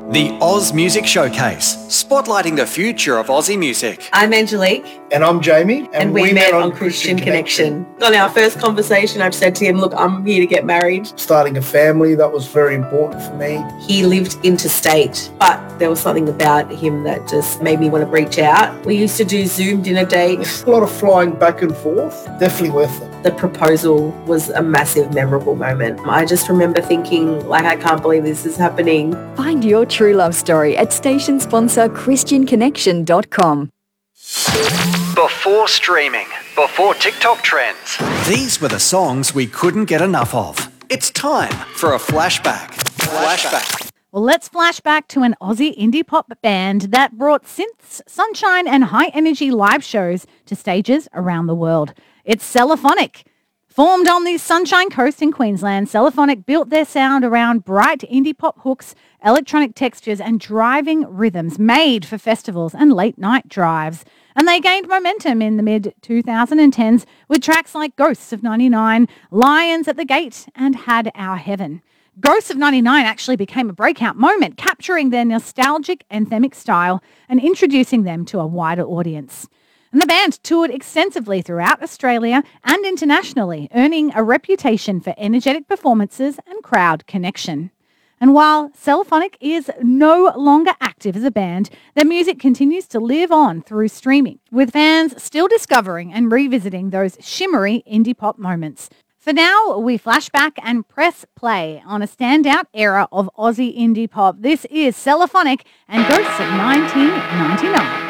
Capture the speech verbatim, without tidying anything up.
The Oz Music Showcase, spotlighting the future of Aussie music. I'm Angelique. And I'm Jamie. And, and we, we met, met on Christian, Christian Connection. Connection. On our first conversation, I've said to him, look, I'm here to get married. Starting a family, that was very important for me. He lived interstate, but there was something about him that just made me want to reach out. We used to do Zoom dinner dates. A lot of flying back and forth, definitely worth it. The proposal was a massive, memorable moment. I just remember thinking, like, I can't believe this is happening. Find your true love story at station sponsor christian connection dot com. Before streaming, before TikTok trends, these were the songs we couldn't get enough of. It's time for a flashback. Flashback. Well, let's flash back to an Aussie indie pop band that brought synths, sunshine and high-energy live shows to stages around the world. It's Cellophonic. Formed on the Sunshine Coast in Queensland, Cellophonic built their sound around bright indie pop hooks, electronic textures and driving rhythms made for festivals and late-night drives. And they gained momentum in the mid twenty tens with tracks like Ghosts of ninety-nine, Lions at the Gate and Had Our Heaven. Ghosts of ninety-nine actually became a breakout moment, capturing their nostalgic anthemic style and introducing them to a wider audience. And the band toured extensively throughout Australia and internationally, earning a reputation for energetic performances and crowd connection. And while Cellophonic is no longer active as a band, their music continues to live on through streaming, with fans still discovering and revisiting those shimmery indie pop moments. For now, we flash back and press play on a standout era of Aussie indie pop. This is Cellophonic and Ghosts of nineteen ninety-nine.